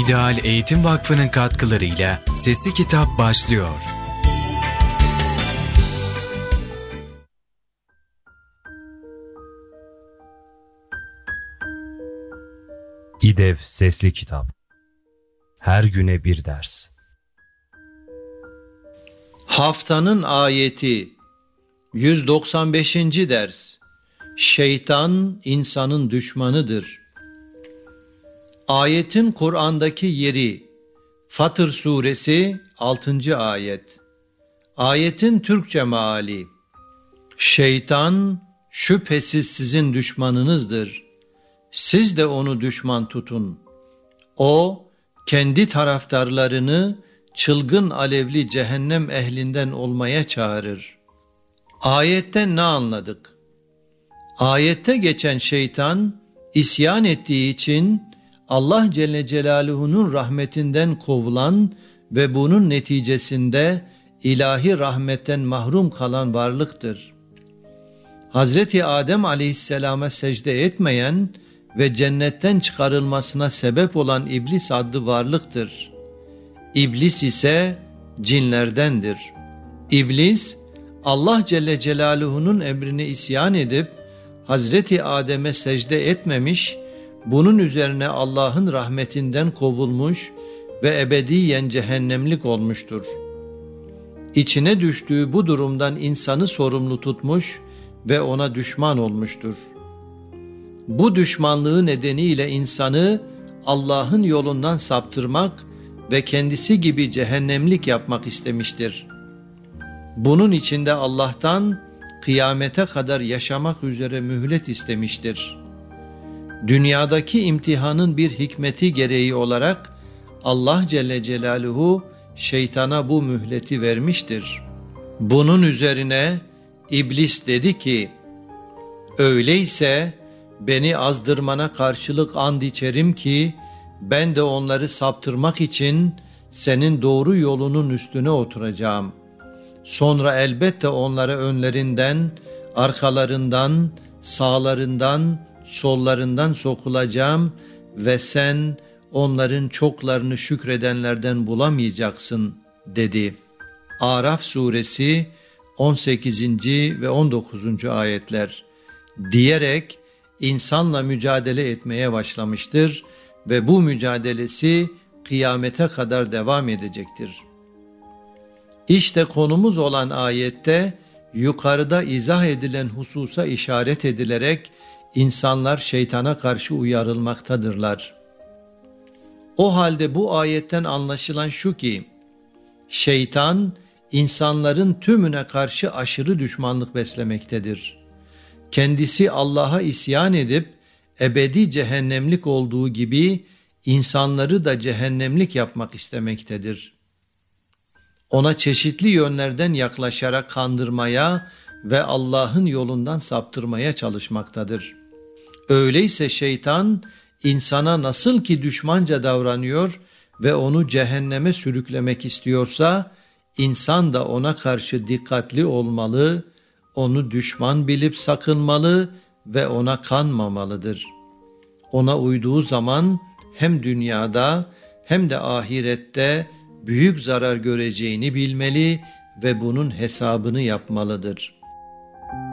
İdeal Eğitim Vakfı'nın katkılarıyla Sesli Kitap başlıyor. İDEV Sesli Kitap. Her güne bir ders. Haftanın ayeti 195. ders. Şeytan insanın düşmanıdır. Ayetin Kur'an'daki yeri Fatır suresi 6. ayet. Ayetin Türkçe meali: Şeytan şüphesiz sizin düşmanınızdır. Siz de onu düşman tutun. O kendi taraftarlarını çılgın alevli cehennem ehlinden olmaya çağırır. Ayetten ne anladık? Ayette geçen şeytan isyan ettiği için Allah Celle Celaluhu'nun rahmetinden kovulan ve bunun neticesinde ilahi rahmetten mahrum kalan varlıktır. Hazreti Adem Aleyhisselam'a secde etmeyen ve cennetten çıkarılmasına sebep olan İblis adlı varlıktır. İblis ise cinlerdendir. İblis, Allah Celle Celaluhu'nun emrine isyan edip Hazreti Adem'e secde etmemiş, bunun üzerine Allah'ın rahmetinden kovulmuş ve ebediyen cehennemlik olmuştur. İçine düştüğü bu durumdan insanı sorumlu tutmuş ve ona düşman olmuştur. Bu düşmanlığı nedeniyle insanı Allah'ın yolundan saptırmak ve kendisi gibi cehennemlik yapmak istemiştir. Bunun için de Allah'tan kıyamete kadar yaşamak üzere mühlet istemiştir. Dünyadaki imtihanın bir hikmeti gereği olarak Allah Celle Celaluhu şeytana bu mühleti vermiştir. Bunun üzerine İblis dedi ki, öyleyse beni azdırmana karşılık and içerim ki ben de onları saptırmak için senin doğru yolunun üstüne oturacağım. Sonra elbette onlara önlerinden, arkalarından, sağlarından, sollarından sokulacağım ve sen onların çoklarını şükredenlerden bulamayacaksın dedi. Araf suresi 18. ve 19. ayetler diyerek insanla mücadele etmeye başlamıştır ve bu mücadelesi kıyamete kadar devam edecektir. İşte konumuz olan ayette yukarıda izah edilen hususa işaret edilerek insanlar şeytana karşı uyarılmaktadırlar. O halde bu ayetten anlaşılan şu ki, şeytan insanların tümüne karşı aşırı düşmanlık beslemektedir. Kendisi Allah'a isyan edip ebedi cehennemlik olduğu gibi insanları da cehennemlik yapmak istemektedir. Ona çeşitli yönlerden yaklaşarak kandırmaya ve Allah'ın yolundan saptırmaya çalışmaktadır. Öyleyse şeytan insana nasıl ki düşmanca davranıyor ve onu cehenneme sürüklemek istiyorsa, insan da ona karşı dikkatli olmalı, onu düşman bilip sakınmalı ve ona kanmamalıdır. Ona uyduğu zaman hem dünyada hem de ahirette büyük zarar göreceğini bilmeli ve bunun hesabını yapmalıdır.